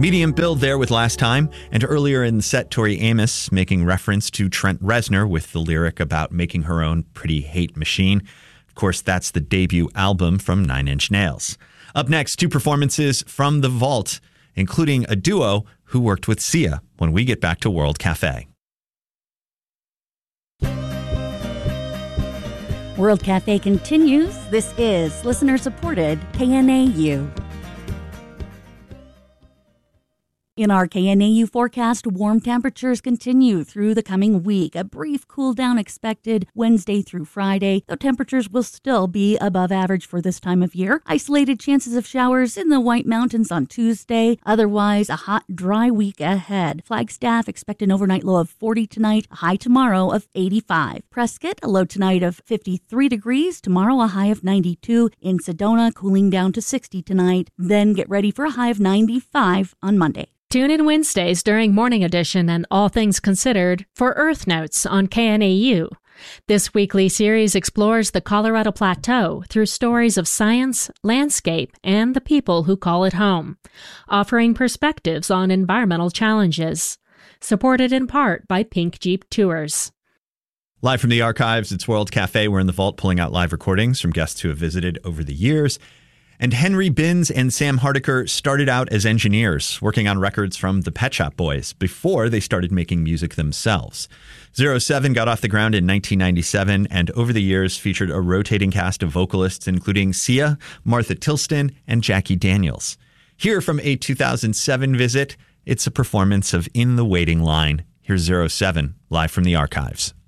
Medium build there with Last Time, and earlier in the set, Tori Amos making reference to Trent Reznor with the lyric about making her own pretty hate machine. Of course, that's the debut album from Nine Inch Nails. Up next, 2 performances from The Vault, including a duo who worked with Sia when we get back to World Cafe. World Cafe continues. This is listener-supported KNAU. In our KNAU forecast, warm temperatures continue through the coming week. A brief cool down expected Wednesday through Friday, though temperatures will still be above average for this time of year. Isolated chances of showers in the White Mountains on Tuesday. Otherwise, a hot, dry week ahead. Flagstaff expect an overnight low of 40 tonight, a high tomorrow of 85. Prescott, a low tonight of 53 degrees. Tomorrow, a high of 92. In Sedona, cooling down to 60 tonight. Then get ready for a high of 95 on Monday. Tune in Wednesdays during Morning Edition and All Things Considered for Earth Notes on KNAU. This weekly series explores the Colorado Plateau through stories of science, landscape, and the people who call it home, offering perspectives on environmental challenges. Supported in part by Pink Jeep Tours. Live from the archives, it's World Cafe. We're in the vault pulling out live recordings from guests who have visited over the years. And Henry Binns and Sam Hardiker started out as engineers, working on records from the Pet Shop Boys before they started making music themselves. 07 got off the ground in 1997 and over the years featured a rotating cast of vocalists including Sia, Martha Tilston, and Jackie Daniels. Here from a 2007 visit, it's a performance of In the Waiting Line. Here's 07, live from the archives.